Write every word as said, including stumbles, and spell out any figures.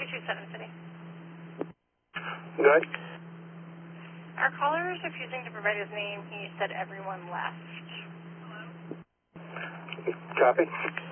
two seven City. Good. Our caller is refusing to provide his name. He said everyone left. Copy.